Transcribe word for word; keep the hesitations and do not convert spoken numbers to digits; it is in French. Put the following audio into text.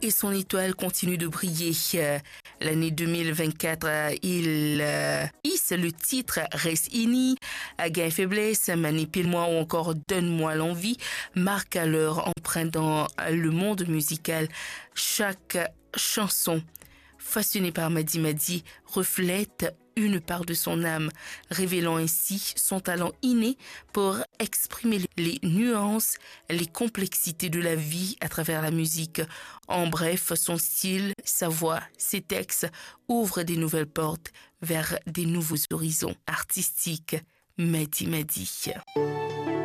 et son étoile continue de briller. L'année deux mille vingt-quatre, il euh, hisse le titre Reste Ini, Gain Faiblesse, Manipule-moi ou encore Donne-moi l'envie, marque leur empreinte dans le monde musical. Chaque chanson façonnée par Madi Madi reflète une part de son âme, révélant ainsi son talent inné pour exprimer les nuances, les complexités de la vie à travers la musique. En bref, son style, sa voix, ses textes ouvrent des nouvelles portes vers des nouveaux horizons artistiques. Madi Madi.